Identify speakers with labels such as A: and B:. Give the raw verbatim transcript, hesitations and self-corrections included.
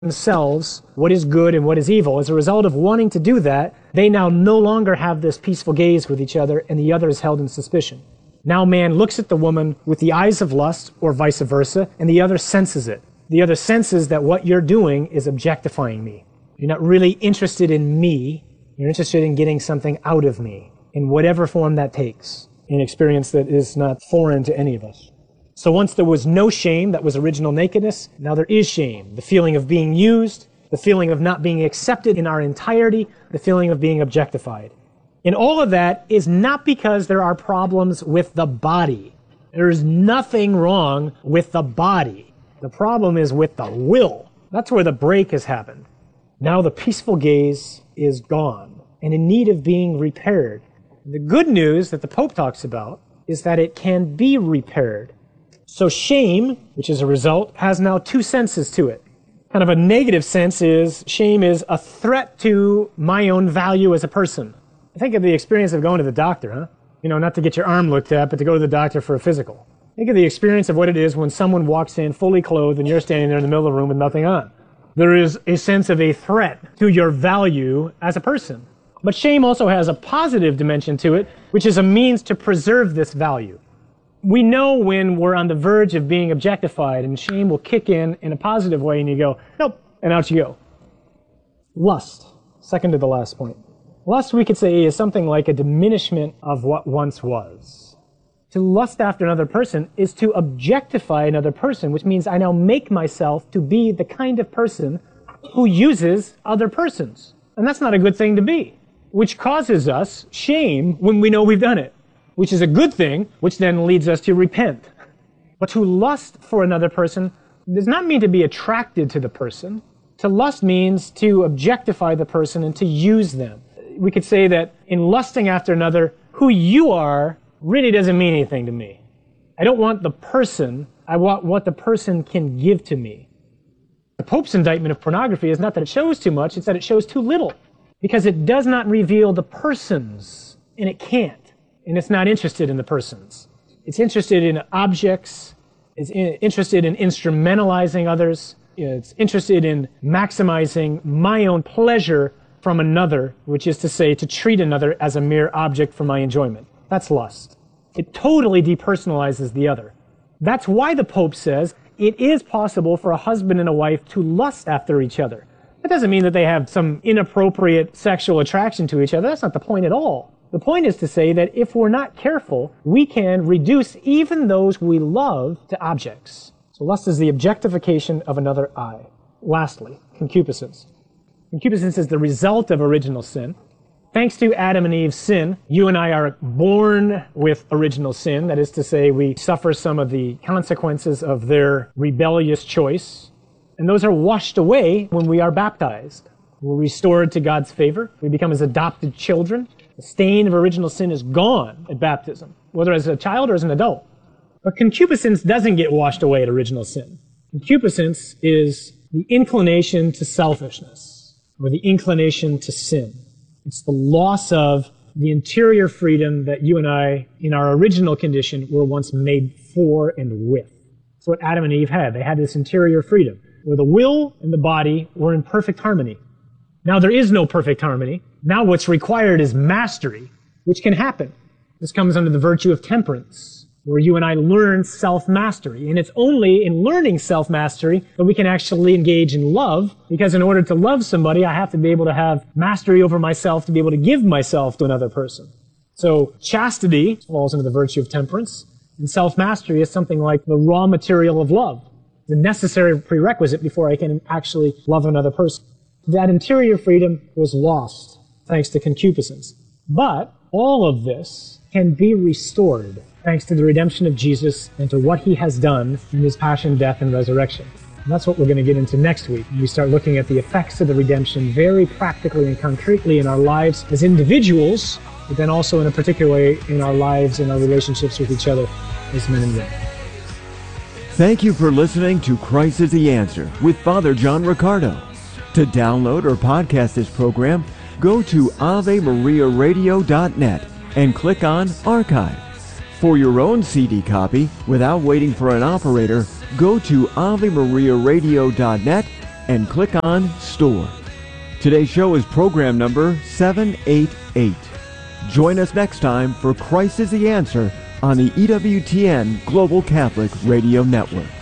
A: themselves what is good and what is evil. As a result of wanting to do that, they now no longer have this peaceful gaze with each other, and the other is held in suspicion. Now man looks at the woman with the eyes of lust, or vice versa, and the other senses it. The other senses that what you're doing is objectifying me. You're not really interested in me. You're interested in getting something out of me, in whatever form that takes, an experience that is not foreign to any of us. So once there was no shame, that was original nakedness, now there is shame. The feeling of being used, the feeling of not being accepted in our entirety, the feeling of being objectified. And all of that is not because there are problems with the body. There is nothing wrong with the body. The problem is with the will. That's where the break has happened. Now the peaceful gaze is gone and in need of being repaired. The good news that the Pope talks about is that it can be repaired. So shame, which is a result, has now two senses to it. Kind of a negative sense is shame is a threat to my own value as a person. Think of the experience of going to the doctor, huh? You know, not to get your arm looked at, but to go to the doctor for a physical. Think of the experience of what it is when someone walks in fully clothed and you're standing there in the middle of the room with nothing on. There is a sense of a threat to your value as a person. But shame also has a positive dimension to it, which is a means to preserve this value. We know when we're on the verge of being objectified, and shame will kick in in a positive way, and you go, nope, and out you go. Lust, second to the last point. Lust, we could say, is something like a diminishment of what once was. To lust after another person is to objectify another person, which means I now make myself to be the kind of person who uses other persons. And that's not a good thing to be, which causes us shame when we know we've done it, which is a good thing, which then leads us to repent. But to lust for another person does not mean to be attracted to the person. To lust means to objectify the person and to use them. We could say that in lusting after another, who you are really doesn't mean anything to me. I don't want the person, I want what the person can give to me. The Pope's indictment of pornography is not that it shows too much, it's that it shows too little. Because it does not reveal the persons, and it can't. And it's not interested in the persons. It's interested in objects. It's in, interested in instrumentalizing others. It's interested in maximizing my own pleasure from another, which is to say, to treat another as a mere object for my enjoyment. That's lust. It totally depersonalizes the other. That's why the Pope says it is possible for a husband and a wife to lust after each other. That doesn't mean that they have some inappropriate sexual attraction to each other. That's not the point at all. The point is to say that if we're not careful, we can reduce even those we love to objects. So lust is the objectification of another I. Lastly, concupiscence. Concupiscence is the result of original sin. Thanks to Adam and Eve's sin, you and I are born with original sin. That is to say, we suffer some of the consequences of their rebellious choice. And those are washed away when we are baptized. We're restored to God's favor. We become as adopted children. The stain of original sin is gone at baptism, whether as a child or as an adult. But concupiscence doesn't get washed away at original sin. Concupiscence is the inclination to selfishness, or the inclination to sin. It's the loss of the interior freedom that you and I, in our original condition, were once made for and with. That's what Adam and Eve had. They had this interior freedom, where the will and the body were in perfect harmony. Now there is no perfect harmony. Now what's required is mastery, which can happen. This comes under the virtue of temperance, where you and I learn self-mastery. And it's only in learning self-mastery that we can actually engage in love, because in order to love somebody, I have to be able to have mastery over myself to be able to give myself to another person. So chastity falls under the virtue of temperance, and self-mastery is something like the raw material of love, the necessary prerequisite before I can actually love another person. That interior freedom was lost thanks to concupiscence. But all of this can be restored thanks to the redemption of Jesus and to what he has done in his passion, death, and resurrection. And that's what we're going to get into next week. We start looking at the effects of the redemption very practically and concretely in our lives as individuals, but then also in a particular way in our lives and our relationships with each other as men and women.
B: Thank you for listening to Christ is the Answer with Father John Riccardo. To download or podcast this program, go to ave maria radio dot net and click on Archive. For your own C D copy, without waiting for an operator, go to ave maria radio dot net and click on Store. Today's show is program number seven eighty-eight. Join us next time for Christ is the Answer on the E W T N Global Catholic Radio Network.